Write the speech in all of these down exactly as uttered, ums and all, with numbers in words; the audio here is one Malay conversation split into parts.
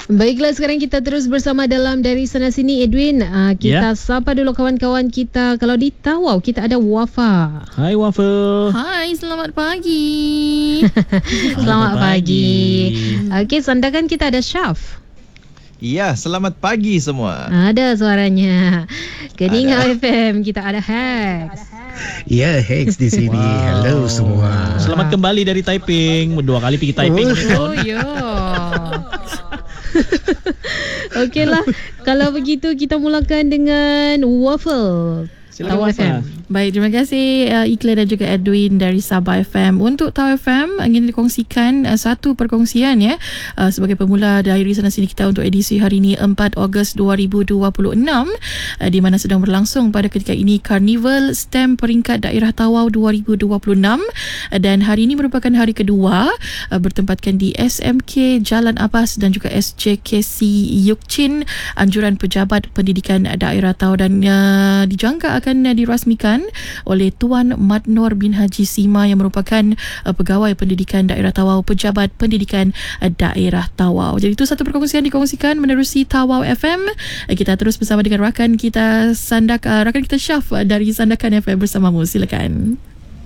Baiklah, sekarang kita terus bersama dalam Dari Sana Sini, Edwin. Uh, kita yeah. sapa dulu kawan-kawan kita. Kalau di Tawau, kita ada Wafa. Hai Wafa. Hai, selamat pagi. Selamat, selamat pagi. pagi. Okey, sandakan kita ada Syaf. Ya, selamat pagi semua. Ada suaranya. Keningau F M, kita ada Hex. Ya, Hex di sini. Wow. Hello semua. Selamat kembali dari Taiping. Dua kali pergi Taiping. Oh, ya. Okeylah, kalau begitu kita mulakan dengan Waffle. Silakan Wafa. Baik, terima kasih uh, Iqlal dan juga Edwin dari Sabah F M. Untuk Tawau F M, ingin dikongsikan uh, satu perkongsian ya uh, sebagai pemula dari sana sini kita untuk edisi hari ini empat Ogos dua ribu dua puluh enam, uh, di mana sedang berlangsung pada ketika ini Karnival STEM Peringkat Daerah Tawau dua ribu dua puluh enam, uh, dan hari ini merupakan hari kedua uh, bertempatkan di S M K Jalan Abbas dan juga S J K C Yukchin, Anjuran Pejabat Pendidikan Daerah Tawau, dan uh, dijangka akan uh, dirasmikan oleh Tuan Mat Nor bin Haji Sima yang merupakan uh, Pegawai Pendidikan Daerah Tawau, Pejabat Pendidikan uh, Daerah Tawau. Jadi itu satu perkongsian dikongsikan menerusi Tawau F M. Uh, kita terus bersama dengan rakan kita Sandak, uh, rakan kita Syaf uh, dari Sandakan F M bersamamu. Silakan.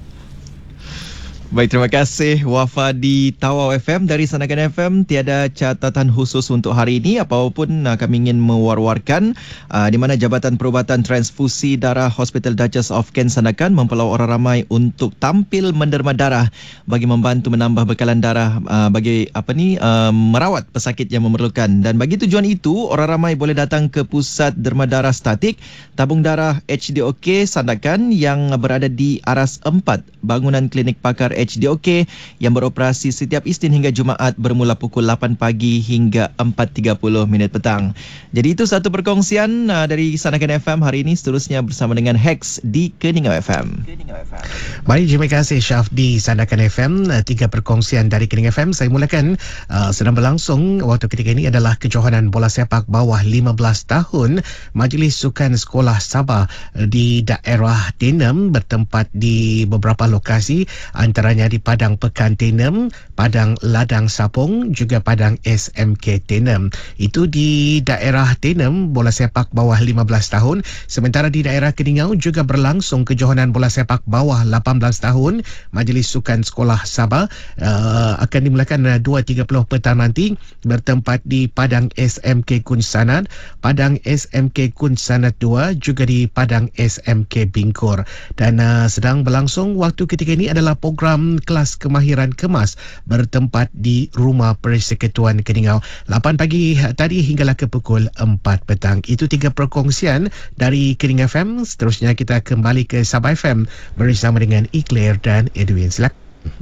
Baik, terima kasih Wafa di Tawau F M. Dari Sandakan F M, tiada catatan khusus untuk hari ini. Apapun uh, kami ingin mewar-warkan uh, di mana Jabatan Perubatan Transfusi Darah Hospital Duchess of Kent Sandakan mempelawak orang ramai untuk tampil menderma darah bagi membantu menambah bekalan darah uh, bagi apa ni uh, merawat pesakit yang memerlukan. Dan bagi tujuan itu, orang ramai boleh datang ke Pusat Derma Darah Statik Tabung Darah H D O K Sandakan yang berada di Aras empat, bangunan klinik pakar H D O K yang beroperasi setiap Isnin hingga Jumaat bermula pukul lapan pagi hingga empat tiga puluh minit petang. Jadi itu satu perkongsian uh, dari Sandakan F M hari ini. Seterusnya bersama dengan Hex di Keningau F M. Baik, terima kasih Syaf di Sandakan F M. Tiga perkongsian dari Keningau F M. Saya mulakan. Uh, sedang berlangsung waktu ketika ini adalah kejohanan bola sepak bawah lima belas tahun Majlis Sukan Sekolah Sabah di daerah Tenem bertempat di beberapa lokasi, antara di Padang Pekan Tenem, Padang Ladang Sapong, juga Padang S M K Tenem. Itu di daerah Tenem, bola sepak bawah lima belas tahun. Sementara di daerah Keningau juga berlangsung kejohanan bola sepak bawah lapan belas tahun Majlis Sukan Sekolah Sabah. Uh, akan dimulakan uh, dua tiga puluh petang nanti, bertempat di Padang S M K Kun Sanad, Padang S M K Kun Sanad dua, juga di Padang S M K Bingkur. Dan uh, sedang berlangsung waktu ketika ini adalah program kelas kemahiran kemas bertempat di Rumah Persekutuan Keningau lapan pagi tadi hinggalah ke pukul empat petang. Itu tiga perkongsian dari Keningau F M. Seterusnya kita kembali ke Sabah F M bersama dengan Iqlal dan Edwin. Silakan.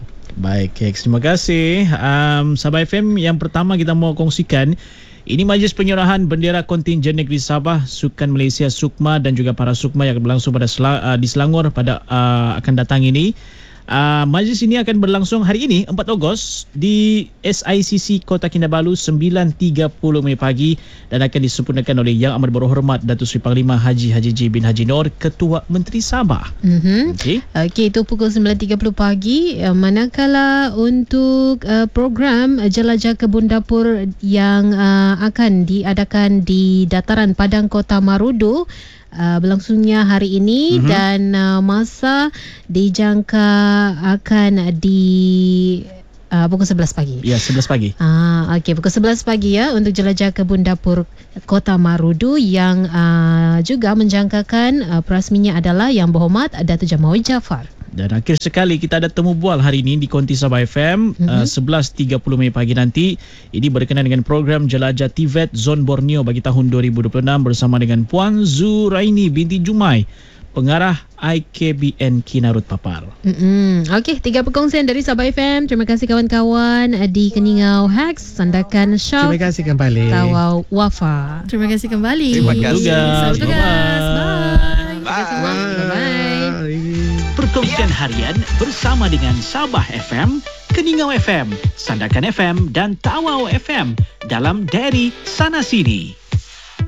Baik, terima kasih. Um, Sabah F M, yang pertama kita mau kongsikan, ini majlis penyerahan bendera kontingen negeri Sabah, Sukan Malaysia Sukma dan juga para Sukma yang akan berlangsung pada Sel- uh, di Selangor pada uh, akan datang ini. Uh, majlis ini akan berlangsung hari ini empat Ogos di S I C C Kota Kinabalu sembilan tiga puluh pagi dan akan disempurnakan oleh Yang Amat Berhormat Datuk Seri Panglima Haji Haji J bin Haji Nor, Ketua Menteri Sabah. Mm-hmm. Okey. Okey, itu pukul sembilan tiga puluh pagi. Uh, manakala untuk uh, program uh, Jelajah Kebun Dapur yang uh, akan diadakan di Dataran Padang Kota Marudu, Uh, berlangsungnya hari ini, mm-hmm. dan uh, masa dijangka akan di uh, pukul sebelas pagi. Ya, sebelas pagi. Ah, okey, pukul sebelas pagi ya untuk Jelajah Kebun Dapur Kota Marudu, yang uh, juga menjangkakan uh, perasminya adalah Yang Berhormat Datuk Jamawi Jaafar. Dan akhir sekali kita ada temu bual hari ini di Konti Sabah F M, mm-hmm. uh, sebelas tiga puluh pagi nanti. Ini berkenaan dengan program Jelajah T V E T Zon Borneo bagi tahun dua ribu dua puluh enam bersama dengan Puan Zuraini binti Jumai, pengarah I K B N Kinarut Papar. Mm-hmm. Okey, tiga perkongsian dari Sabah F M. Terima kasih kawan-kawan di Keningau Hex, Sandakan Syaf. Terima kasih kembali. Tawau Wafa. Terima kasih kembali. Terima kasih. Selamat tugas. Bye. Bye. Bye. Perkongsian harian bersama dengan Sabah F M, Keningau F M, Sandakan F M dan Tawau F M dalam Dari Sana Sini.